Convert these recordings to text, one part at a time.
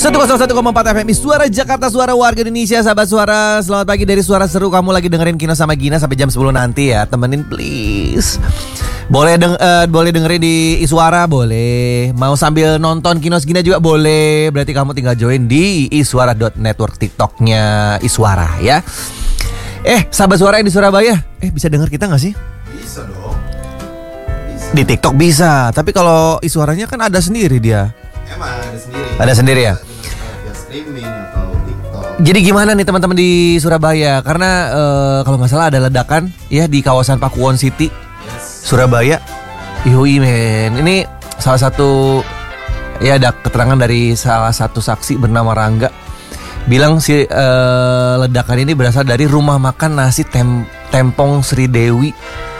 101,4 FM Suara Jakarta, suara warga Indonesia. Sahabat Suara, selamat pagi dari Suara Seru. Kamu lagi dengerin Kino sama Gina sampai jam 10 nanti ya. Temenin please. Boleh dengerin di Iswara, boleh. Mau sambil nonton Kino Gina juga boleh. Berarti kamu tinggal join di iswara.network TikToknya Iswara ya. Sahabat Suara yang di Surabaya, bisa denger kita gak sih? Bisa dong. Bisa. Di TikTok bisa, tapi kalau Iswaranya kan ada sendiri dia. Emang ada sendiri. Ada sendiri ya? Via streaming atau TikTok. Jadi gimana nih teman-teman di Surabaya? Karena kalau nggak salah ada ledakan ya di kawasan Pakuwon City, Surabaya. Yoi men, ini salah satu ya ada keterangan dari salah satu saksi bernama Rangga. Bilang si ledakan ini berasal dari rumah makan nasi Tempong Sri Dewi.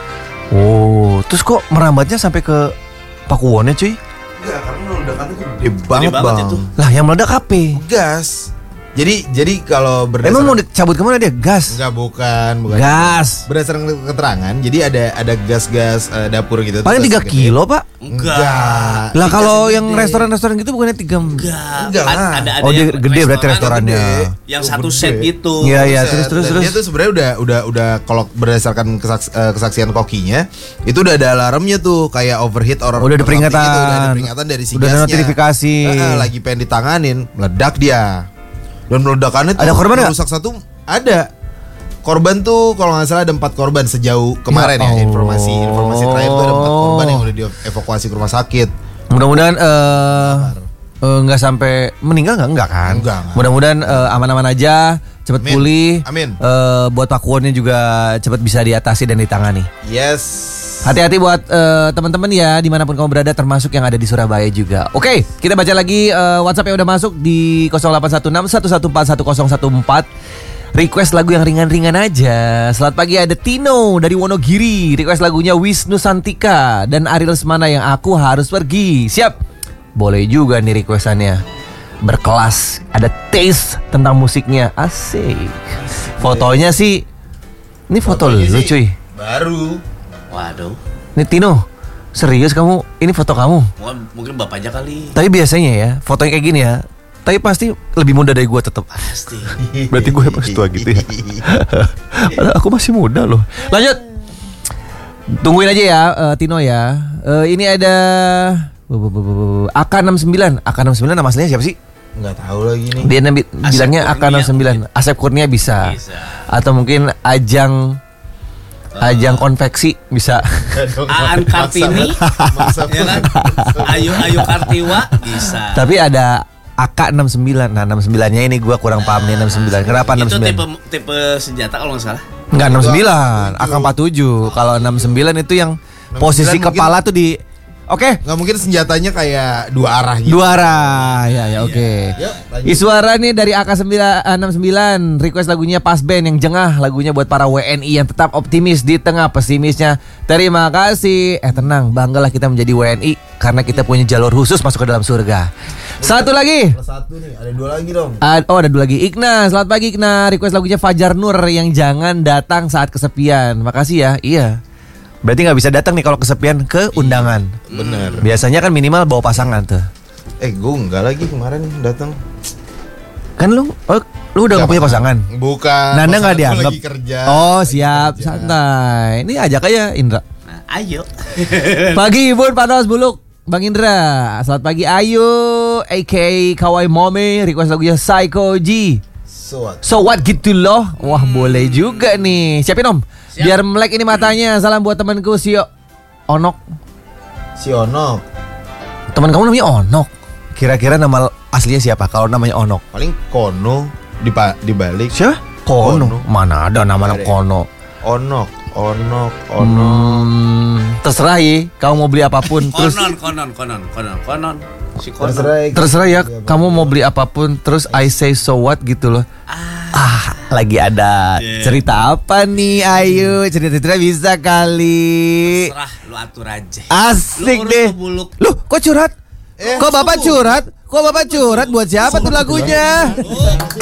Oh, terus kok merambatnya sampai ke Pakuwonnya cuy? Enggak, karena ledakannya gede banget bang. Itu. Lah yang meledak apa? Gas. Jadi kalau berdasarkan Emang mau dicabut kemana dia? Gas? Enggak, bukan. Gas. Berdasarkan keterangan, jadi ada gas-gas dapur gitu. Paling 3 kilo pak? Enggak. Lah kalau yang restoran-restoran gitu bukannya 3? Enggak lah. Ada Oh dia yang gede berarti restorannya. yang satu set gitu. Iya Dan terus. dia tuh sebenarnya udah kalau berdasarkan kesaksian kokinya itu udah ada alarmnya tuh kayak overheat Udah ada peringatan. Gitu, udah ada peringatan dari si Udah ada gasnya. notifikasi. Lagi pengen ditanganin, meledak dia. Dan meledakannya tuh Ada korban nggak? rusak satu. Ada. Korban tuh kalau nggak salah ada 4 korban sejauh kemarin ya, informasi terakhir tuh ada 4 korban yang udah dievakuasi ke rumah sakit. Mudah-mudahan nggak sampai meninggal nggak kan? Enggak. Mudah-mudahan aman-aman aja, cepat Amin. pulih. Amin. Buat Pakuwonnya juga cepat bisa diatasi dan ditangani. Yes. Hati-hati buat teman-teman ya dimanapun kamu berada, termasuk yang ada di Surabaya juga. Oke, kita baca lagi WhatsApp yang udah masuk di 0816 114 1014. Request lagu yang ringan-ringan aja. Selamat pagi, ada Tino dari Wonogiri. Request lagunya Wisnu Santika dan Ariel Semana yang Aku Harus Pergi. Siap? Boleh juga nih requestannya. Berkelas, ada taste tentang musiknya. Asik. Fotonya sih, ini foto lu sih cuy. Baru. Waduh. Nih Tino, serius kamu? Ini foto kamu? Mungkin bapaknya kali. Tapi biasanya ya, fotonya kayak gini ya. Tapi pasti lebih muda dari gue tetap. Pasti. Berarti gue masih tua gitu ya. Padahal aku masih muda loh. Lanjut. Tungguin aja ya Tino ya. Ini ada AK69. AK69 nama aslinya siapa sih? Nggak tahu lagi nih. Dia bilangnya AK69. Asep Kurnia bisa. Atau mungkin Ajang konveksi bisa. Aan Kartini, ya kan? Ayu Kartiwa bisa. Tapi ada AK69. Nah 69-nya ini gue kurang paham nih 69. Kenapa 69? Itu tipe senjata kalau nggak salah. Enggak 69, AK47. Kalau 69 itu yang posisi kepala tuh di Nggak mungkin senjatanya kayak 2 arah gitu. 2 arah. Ya oke. Yuk, lanjut. Iswara nih dari AK69 request lagunya Pas Band yang jengah, lagunya buat para WNI yang tetap optimis di tengah pesimisnya. Terima kasih. Tenang, banggalah kita menjadi WNI karena kita punya jalur khusus masuk ke dalam surga. Satu lagi. Satu nih, ada 2 lagi dong. Ada 2 lagi. Ikna, selamat pagi Ikna. Request lagunya Fajar Nur yang Jangan Datang Saat Kesepian. Makasih ya. Iya. Berarti nggak bisa datang nih kalau kesepian ke undangan. Bener. Biasanya kan minimal bawa pasangan tuh. Gue enggak lagi kemarin datang. Kan lu udah nggak punya pasangan? Bukan. Nanda nggak pasangan dianggap. lagi kerja. Oh Lagi siap, kerja. santai. Ini ajak aja Indra. Nah, ayo. Pagi Bun Panas Buluk, Bang Indra. Selamat pagi Ayu, aka Kawaii Mommy. Request lagunya Psycho G. So what gitu loh. Wah boleh juga nih. Siapin om. Siap. Biar melek ini matanya. Salam buat temanku si Onok. Si Onok. Teman kamu namanya Onok. Kira-kira nama aslinya siapa kalau namanya Onok? Paling Kono dibalik. Siapa? Kono. Mana ada nama Ada. Kono? Onok. Terserah ya. Kamu mau beli apapun. Terus Konon. Si Konon. terserah ya. Kamu mau beli apapun. Terus I say so what gitu loh. Lagi ada cerita apa nih? Ayo cerita-cerita bisa kali. Serah lu atur aja. Asik Lu urus deh. ke Buluk. Loh kok curhat? Kok bapak curhat? Kok bapak curhat? Buat siapa tuh lagunya?